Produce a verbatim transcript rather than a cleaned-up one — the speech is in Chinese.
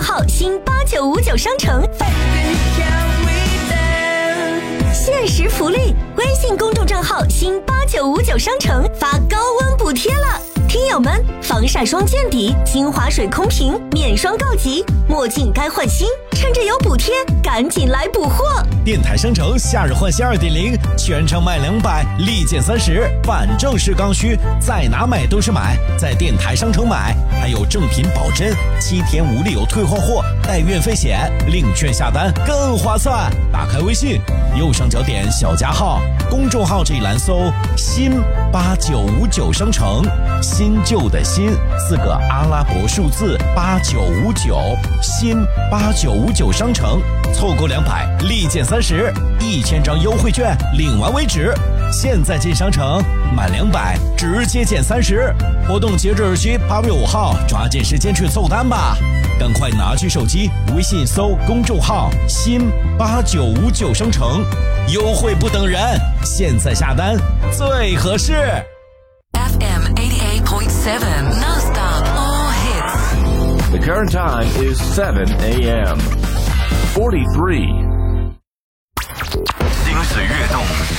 账号新八九五九商城。限时福利，微信公众账号新八九五九商城发高温补贴了。听友们，防晒霜见底，精华水空瓶面霜告急，墨镜该换新，趁着有补贴，赶紧来补货！ 电台商城夏日换新 二点零， 全场买两百，立减三十，反正是刚需，在哪买都是买，在电台商城买，还有正品保真，七天无理由退换货，带运费险，领券下单更划算。打开微信，右上角点小加号，公众号这一栏搜新八九五九商城，新旧的新四个阿拉伯数字八九五九，新八九五九商城，凑够两百立减三十，一千张优惠券领完为止。现在进商城满两百直接减三十，活动截止日期八月五号，抓紧时间去凑单吧！赶快拿起手机，微信搜公众号新八九五九商城，优惠不等人，现在下单最合适。 F M eighty-eight point seven non-stop all hits. The current time is seven a m forty-three. 心思跃动，